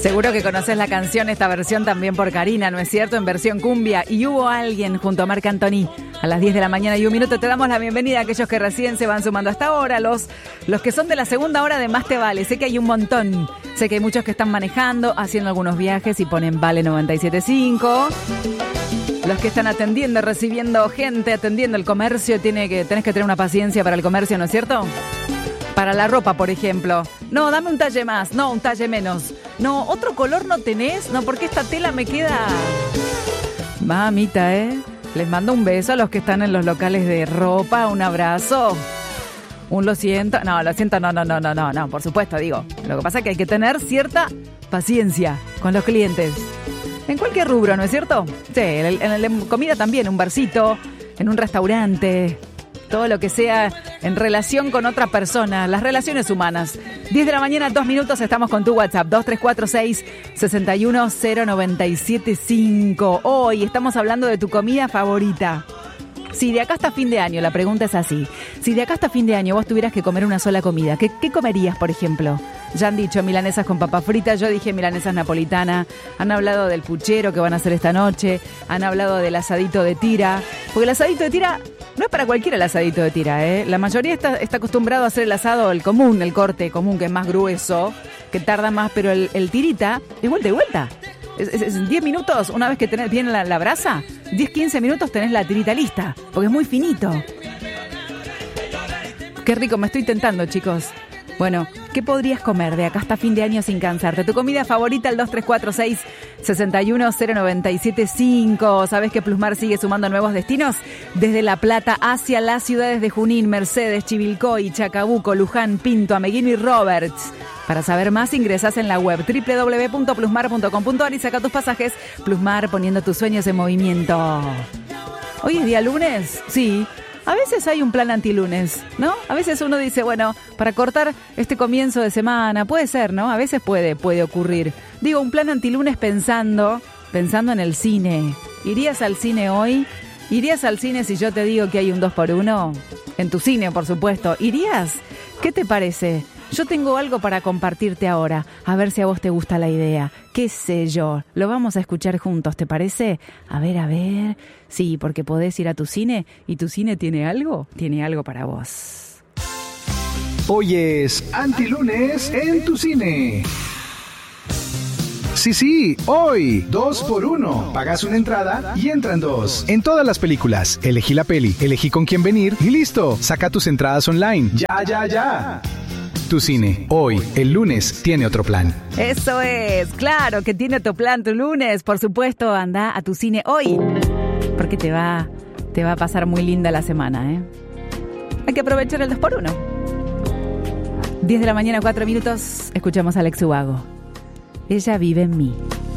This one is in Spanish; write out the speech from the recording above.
Seguro que conoces la canción, esta versión también por Karina, ¿no es cierto? En versión cumbia. Y hubo alguien junto a Marc Anthony. A las 10 de la mañana y un minuto te damos la bienvenida a aquellos que recién se van sumando hasta ahora. Los que son de la segunda hora de Más Te Vale. Sé que hay un montón. Sé que hay muchos que están manejando, haciendo algunos viajes y ponen Vale 97.5. Los que están atendiendo, recibiendo gente, atendiendo el comercio. Tenés que tener una paciencia para el comercio, ¿no es cierto? Para la ropa, por ejemplo. No, dame un talle más. No, un talle menos. No, ¿otro color no tenés? No, porque esta tela me queda... Mamita, Les mando un beso a los que están en los locales de ropa. Un abrazo. Un lo siento. No, no, por supuesto, digo. Lo que pasa es que hay que tener cierta paciencia con los clientes. En cualquier rubro, ¿no es cierto? Sí, en comida también, un barcito, en un restaurante... Todo lo que sea en relación con otra persona, las relaciones humanas. 10 de la mañana, 2 minutos, estamos con tu WhatsApp, 2346-61097.5. Hoy estamos hablando de tu comida favorita. Si de acá hasta fin de año, la pregunta es así. Si de acá hasta fin de año vos tuvieras que comer una sola comida, ¿qué comerías, por ejemplo? Ya han dicho milanesas con papa frita, yo dije milanesas napolitana. Han hablado del puchero que van a hacer esta noche. Han hablado del asadito de tira. Porque el asadito de tira no es para cualquiera el asadito de tira, La mayoría está acostumbrado a hacer el asado, el común, el corte común, que es más grueso, que tarda más, pero el tirita es vuelta y vuelta. Es 10 minutos, una vez que tenés bien la brasa, 10-15 minutos tenés la tirita lista, porque es muy finito. Qué rico, me estoy tentando, chicos. Bueno, ¿qué podrías comer de acá hasta fin de año sin cansarte? Tu comida favorita, el 2346-61097.5. ¿Sabes que Plusmar sigue sumando nuevos destinos? Desde La Plata hacia las ciudades de Junín, Mercedes, Chivilcoy, Chacabuco, Luján, Pinto, Ameguino y Roberts. Para saber más, ingresás en la web www.plusmar.com.ar y saca tus pasajes. Plusmar, poniendo tus sueños en movimiento. ¿Hoy es día lunes? Sí. A veces hay un plan antilunes, ¿no? A veces uno dice, bueno, para cortar este comienzo de semana, puede ser, ¿no? A veces puede ocurrir. Digo, un plan antilunes pensando en el cine. ¿Irías al cine hoy? ¿Irías al cine si yo te digo que hay un 2x1? En tu cine, por supuesto. ¿Irías? ¿Qué te parece? Yo tengo algo para compartirte ahora, a ver si a vos te gusta la idea. ¿Qué sé yo? Lo vamos a escuchar juntos, ¿te parece? A ver. Sí, porque podés ir a tu cine y tu cine tiene algo para vos. Hoy es Antilunes en tu cine. Sí, hoy 2x1. Pagas una entrada y entran 2. En todas las películas, elegí la peli, elegí con quién venir y listo. Saca tus entradas online. Ya. Tu cine, hoy, el lunes, tiene otro plan. Eso es, claro que tiene otro plan tu lunes. Por supuesto, anda a tu cine hoy, porque te va a pasar muy linda la semana, Hay que aprovechar el 2x1. 10 de la mañana, 4 minutos, escuchamos a Alex Ubago. Ella vive en mí.